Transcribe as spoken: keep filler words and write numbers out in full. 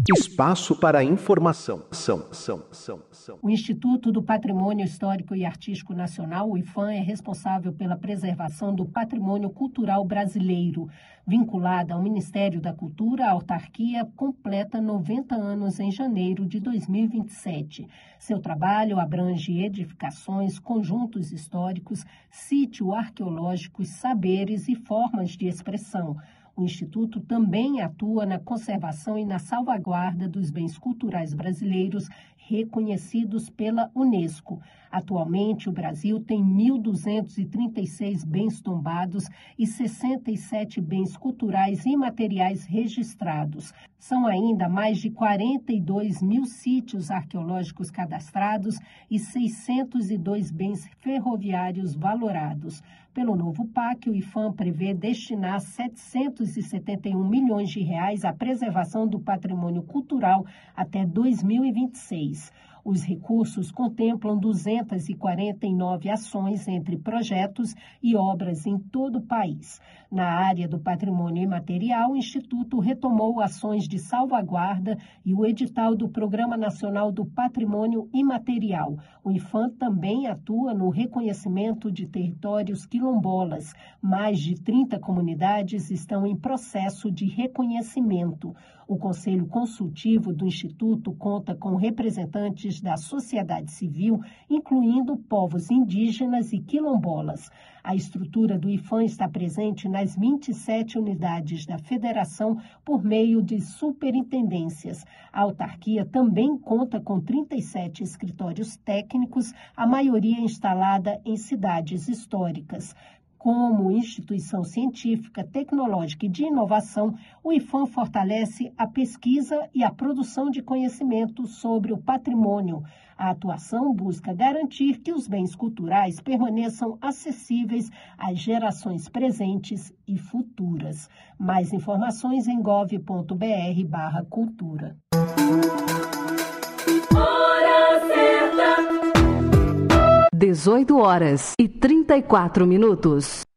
Espaço para informação. São, são, são, são. O Instituto do Patrimônio Histórico e Artístico Nacional, o IPHAN, é responsável pela preservação do patrimônio cultural brasileiro. Vinculada ao Ministério da Cultura, a autarquia completa noventa anos em janeiro de dois mil e vinte e sete. Seu trabalho abrange edificações, conjuntos históricos, sítios arqueológicos, saberes e formas de expressão. O Instituto também atua na conservação e na salvaguarda dos bens culturais brasileiros reconhecidos pela Unesco. Atualmente, o Brasil tem mil duzentos e trinta e seis bens tombados e sessenta e sete bens culturais imateriais registrados. São ainda mais de quarenta e dois mil sítios arqueológicos cadastrados e seiscentos e dois bens ferroviários valorados. Pelo novo P A C, o IPHAN prevê destinar setecentos e setenta e um milhões de reais à preservação do patrimônio cultural até dois mil e vinte e seis. Os recursos contemplam duzentas e quarenta e nove ações entre projetos e obras em todo o país. Na área do patrimônio imaterial, o Instituto retomou ações de salvaguarda e o edital do Programa Nacional do Patrimônio Imaterial. O IPHAN também atua no reconhecimento de territórios quilombolas. Mais de trinta comunidades estão em processo de reconhecimento. O Conselho Consultivo do Instituto conta com representantes da sociedade civil, incluindo povos indígenas e quilombolas. A estrutura do IPHAN está presente nas vinte e sete unidades da Federação por meio de superintendências. A autarquia também conta com trinta e sete escritórios técnicos, a maioria instalada em cidades históricas. Como instituição científica, tecnológica e de inovação, o IPHAN fortalece a pesquisa e a produção de conhecimento sobre o patrimônio. A atuação busca garantir que os bens culturais permaneçam acessíveis às gerações presentes e futuras. Mais informações em gov ponto br barra cultura. Hora certa. dezoito horas e trinta e quatro minutos.